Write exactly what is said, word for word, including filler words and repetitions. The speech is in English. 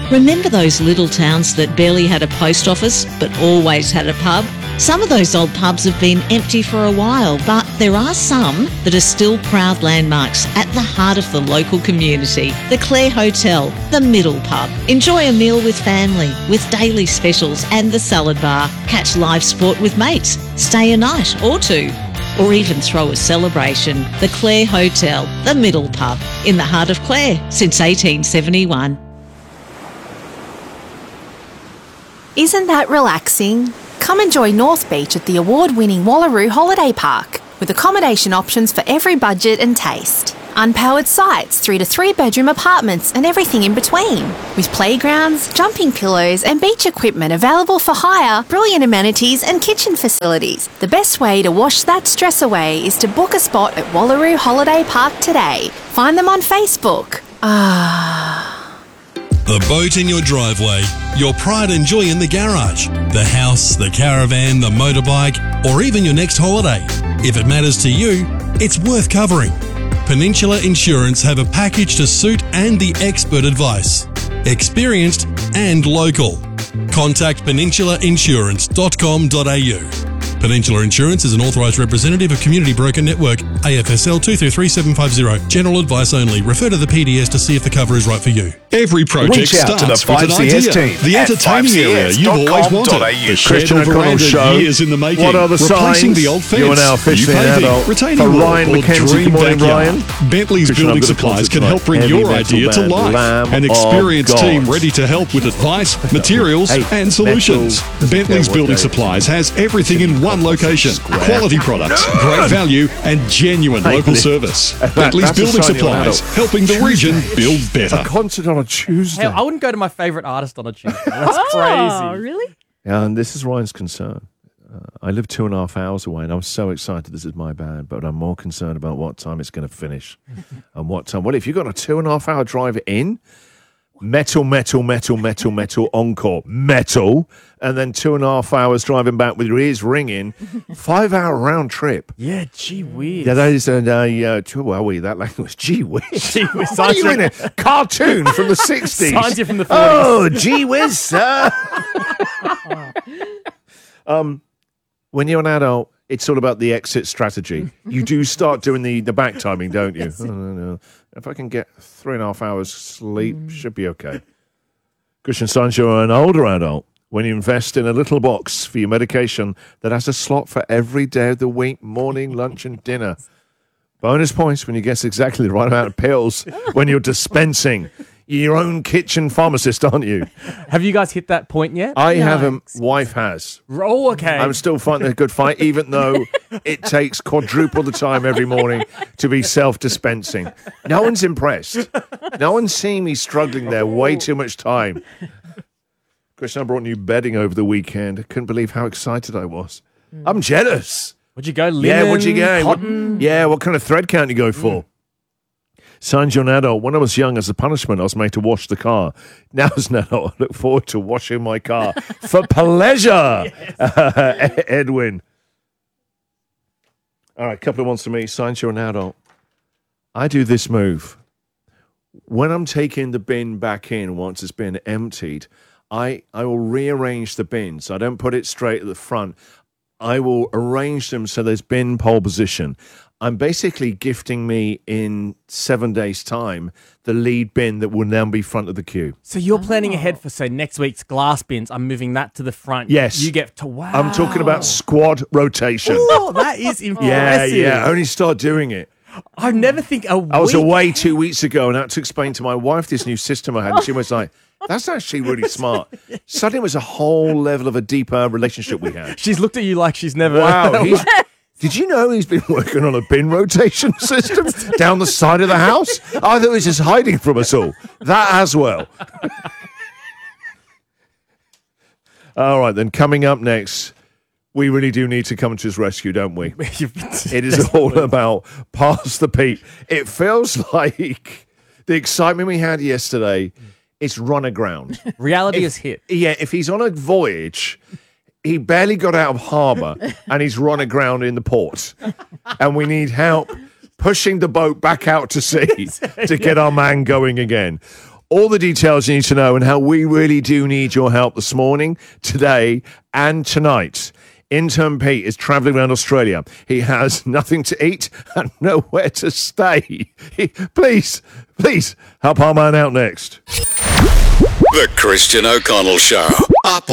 Remember those little towns that barely had a post office but always had a pub? Some of those old pubs have been empty for a while, but there are some that are still proud landmarks at the heart of the local community. The Clare Hotel, the Middle Pub. Enjoy a meal with family, with daily specials and the salad bar. Catch live sport with mates. Stay a night or two. Or even throw a celebration. The Clare Hotel, the Middle Pub, in the heart of Clare since eighteen seventy-one. Isn't that relaxing? Come enjoy North Beach at the award-winning Wallaroo Holiday Park, with accommodation options for every budget and taste. Unpowered sites, three to three bedroom apartments and everything in between. With playgrounds, jumping pillows and beach equipment available for hire, brilliant amenities and kitchen facilities. The best way to wash that stress away is to book a spot at Wallaroo Holiday Park today. Find them on Facebook. Ah... The boat in your driveway, your pride and joy in the garage, the house, the caravan, the motorbike, or even your next holiday. If it matters to you, it's worth covering. Peninsula Insurance have a package to suit and the expert advice. Experienced and local. Contact peninsula insurance dot com dot a u. Peninsula Insurance is an authorised representative of Community Broker Network, A F S L two three three seven five zero. General advice only. Refer to the P D S to see if the cover is right for you. Every project Reach out starts to the with five an C S idea. team The at entertaining area you've always wanted. The shed Christian or O'Connell veranda Show. years in the making. What are the Replacing signs? the old fence. You are now officially New an paving, adult. retaining For wall Ryan or McKenzie, dream good morning, backyard. Ryan. Bentley's Christian, Building I've got a Supplies can concert help bring tonight. your Heavy idea to metal life. band, An Lamb experienced of team God. ready to help with advice, materials Hey, and solutions. metal. Bentley's What Building day? Supplies has everything in one location. Square. Quality products, great value and genuine Hey, local Nick. service. That- Bentley's that's a Building sign you're an Supplies, adult. helping the region build A better. concert on a Tuesday. Hell, I wouldn't go to my favourite artist on a Tuesday. That's Oh, crazy. really? Yeah, and this is Ryan's concern. Uh, I live two and a half hours away, and I'm so excited this is my band, but I'm more concerned about what time it's going to finish. And what time. Well, if you've got a two and a half hour drive in, metal, metal, metal, metal, metal, encore, metal, and then two and a half hours driving back with your ears ringing, five hour round trip. Yeah, gee whiz. Yeah, that is a, uh, uh, too, well, we, that language, gee whiz. Gee whiz. What are you in a cartoon from the sixties? Signs you from the forties. Oh, gee whiz, sir. um, when you're an adult, it's all about the exit strategy. You do start doing the, the back timing, don't you? Oh, no, no. If I can get three and a half hours sleep, should be okay. Christian Science, you're an older adult. When you invest in a little box for your medication that has a slot for every day of the week, morning, lunch, and dinner. Bonus points when you guess exactly the right amount of pills when you're dispensing. You're your own kitchen pharmacist, aren't you? Have you guys hit that point yet? I haven't. Wife has. Oh, okay. I'm still fighting a good fight, even though it takes quadruple the time every morning to be self-dispensing. No one's impressed. No one's seeing me struggling there way too much time. Christian, I brought new bedding over the weekend. I couldn't believe how excited I was. I'm jealous. Would you go linen, Yeah, what'd you go? What, cotton? yeah, what kind of thread count you go for? Signs you're an adult. When I was young, as a punishment, I was made to wash the car. Now, as an adult, I look forward to washing my car for pleasure. Yes. Edwin. All right, a couple of ones for me. Signs you're an adult. I do this move. When I'm taking the bin back in once it's been emptied, I, I will rearrange the bins. I don't put it straight at the front. I will arrange them so there's bin pole position. I'm basically gifting me in seven days' time the lead bin that will now be front of the queue. So you're planning ahead for, say, next week's glass bins. I'm moving that to the front. Yes. You get to, wow. I'm talking about squad rotation. Oh, that is Yeah, impressive. yeah. Only start doing it. I never think a I was week- away two weeks ago and I had to explain to my wife this new system I had. And she was like, that's actually really smart. Suddenly it was a whole level of a deeper relationship we had. She's looked at you like she's never... Wow. He's, did you know he's been working on a bin rotation system down the side of the house? I thought he was just hiding from us all. That as well. All right, then coming up next, we really do need to come to his rescue, don't we? It is all about Pass the Peat. It feels like the excitement we had yesterday, it's run aground. Reality If- is hit. Yeah, if he's on a voyage, he barely got out of harbour and he's run aground in the port. And we need help pushing the boat back out to sea to get our man going again. all the details you need to know and how we really do need your help this morning, today, and tonight. Intern Pete is travelling around Australia. He has nothing to eat and nowhere to stay. He, please, please help our man out next. The Christian O'Connell Show. Up